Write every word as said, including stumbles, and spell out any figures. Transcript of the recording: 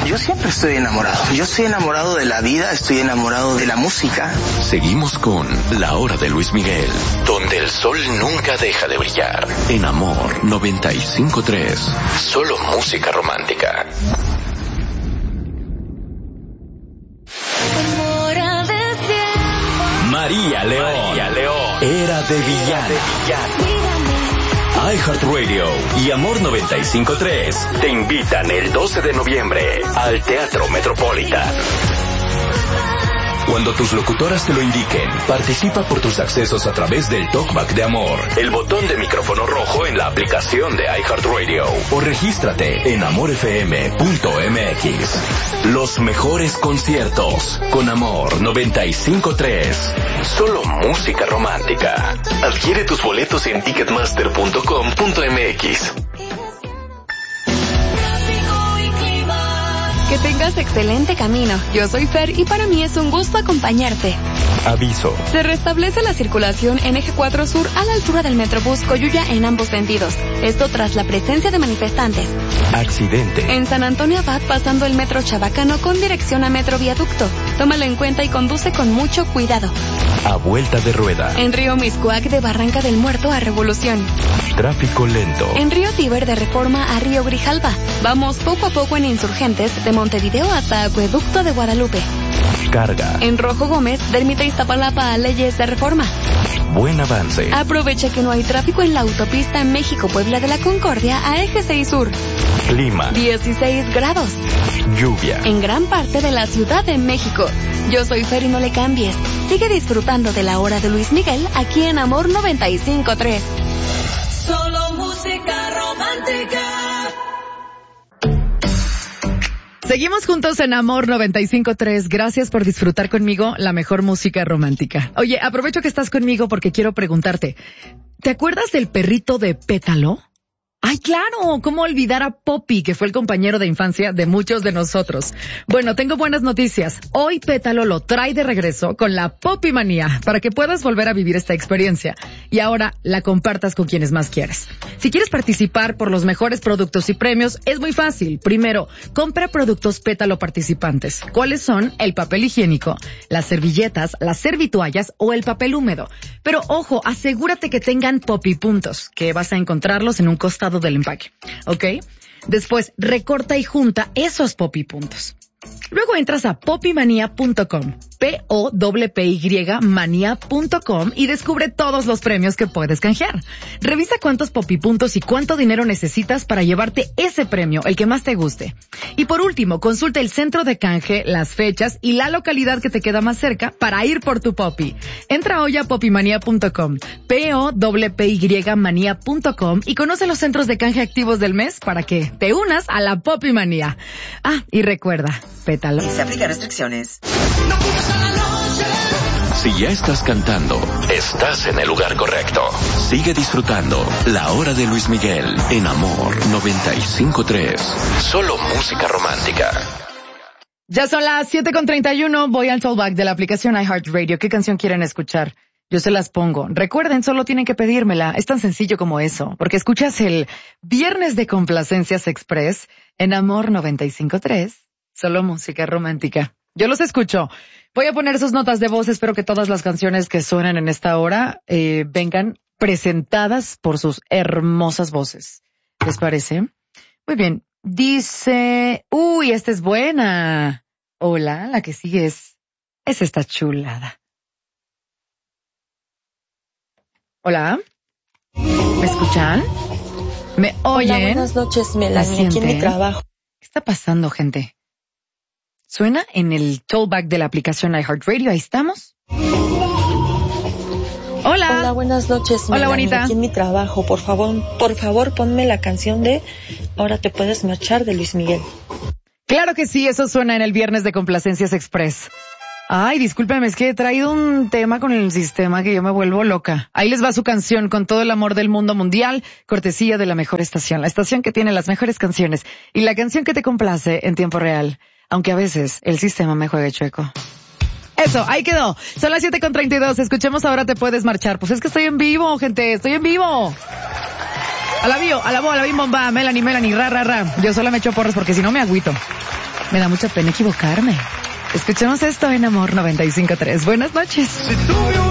Yo siempre estoy enamorado. Yo estoy enamorado de la vida, estoy enamorado de la música. Seguimos con La Hora de Luis Miguel, donde el sol nunca deja de brillar. En Amor noventa y cinco punto tres. Solo música romántica. María León. María León. Era de villana. iHeartRadio y Amor noventa y cinco punto tres te invitan el doce de noviembre al Teatro Metropolitan. Cuando tus locutoras te lo indiquen, participa por tus accesos a través del Talkback de Amor, el botón de micrófono rojo en la aplicación de iHeartRadio, o regístrate en amor f m punto m x. Los mejores conciertos con Amor noventa y cinco punto tres. Solo música romántica. Adquiere tus boletos en ticketmaster punto com punto m x. Que tengas excelente camino. Yo soy Fer y para mí es un gusto acompañarte. Aviso. Se restablece la circulación en Eje cuatro Sur a la altura del Metrobús Coyuya en ambos sentidos. Esto tras la presencia de manifestantes. Accidente. En San Antonio Abad pasando el Metro Chabacano con dirección a Metro Viaducto. Tómalo en cuenta y conduce con mucho cuidado. A vuelta de rueda. En Río Miscuac de Barranca del Muerto a Revolución. Tráfico lento. En Río Tíber de Reforma a Río Grijalba. Vamos poco a poco en Insurgentes de Montevideo hasta Acueducto de Guadalupe. Carga. En Rojo Gómez, de Ermita Iztapalapa a Leyes de Reforma. Buen avance. Aprovecha que no hay tráfico en la autopista México-Puebla de la Concordia a Eje seis Sur. Clima. dieciséis grados. Lluvia. En gran parte de la Ciudad de México. Yo soy Fer y no le cambies. Sigue disfrutando de La Hora de Luis Miguel aquí en Amor noventa y cinco punto tres. Solo música romántica. Seguimos juntos en Amor noventa y cinco punto tres. Gracias por disfrutar conmigo la mejor música romántica. Oye, aprovecho que estás conmigo porque quiero preguntarte, ¿te acuerdas del perrito de Pétalo? ¡Ay, claro! ¿Cómo olvidar a Poppy, que fue el compañero de infancia de muchos de nosotros? Bueno, tengo buenas noticias. Hoy Pétalo lo trae de regreso con la Poppy Manía para que puedas volver a vivir esta experiencia y ahora la compartas con quienes más quieres. Si quieres participar por los mejores productos y premios, es muy fácil. Primero, compra productos Pétalo participantes. ¿Cuáles son? El papel higiénico, las servilletas, las servitoallas o el papel húmedo. Pero ojo, asegúrate que tengan Poppy puntos, que vas a encontrarlos en un costado del empaque, ¿ok? Después, recorta y junta esos Poppy puntos. Luego entras a poppy manía punto com, P O P P Y manía punto com y descubre todos los premios que puedes canjear. Revisa cuántos Poppy puntos y cuánto dinero necesitas para llevarte ese premio, el que más te guste. Y por último, consulta el centro de canje, las fechas y la localidad que te queda más cerca para ir por tu Poppy. Entra hoy a poppy manía punto com, P O P P Y manía punto com y conoce los centros de canje activos del mes para que te unas a la Poppy Manía. Ah, y recuerda, Pétalo. Y se aplican restricciones. Si ya estás cantando, estás en el lugar correcto. Sigue disfrutando La Hora de Luis Miguel en Amor noventa y cinco punto tres. Solo música romántica. Ya son las siete con treinta y uno. Voy al Talkback de la aplicación iHeartRadio. ¿Qué canción quieren escuchar? Yo se las pongo. Recuerden, solo tienen que pedírmela. Es tan sencillo como eso. Porque escuchas el Viernes de Complacencias Express en Amor noventa y cinco punto tres. Solo música romántica. Yo los escucho. Voy a poner sus notas de voz. Espero que todas las canciones que suenan en esta hora eh, vengan presentadas por sus hermosas voces. ¿Les parece? Muy bien. Dice... Uy, esta es buena. Hola, la que sigue es... Es esta chulada. Hola. ¿Me escuchan? ¿Me oyen? Hola, buenas noches, Melanie. Aquí en mi trabajo. ¿Qué está pasando, gente? ¿Suena en el Talkback de la aplicación iHeartRadio? Ahí estamos. Hola. Hola, buenas noches, Melanie. Hola, bonita. Aquí en mi trabajo. Por favor, por favor, ponme la canción de Ahora te puedes marchar de Luis Miguel. Claro que sí, eso suena en el Viernes de Complacencias Express. Ay, discúlpeme, es que he traído un tema con el sistema que yo me vuelvo loca. Ahí les va su canción con todo el amor del mundo mundial, cortesía de la mejor estación, la estación que tiene las mejores canciones y la canción que te complace en tiempo real, aunque a veces el sistema me juegue chueco. Eso, ahí quedó. Son las siete con treinta y dos, escuchemos Ahora te puedes marchar. Pues es que estoy en vivo, gente, estoy en vivo. A la bio, a la bo, a la bim bomba, Melanie, Melanie, ra, ra, ra. Yo solo me echo porras porque si no me agüito. Me da mucha pena equivocarme. Escuchemos esto en Amor noventa y cinco punto tres. Buenas noches.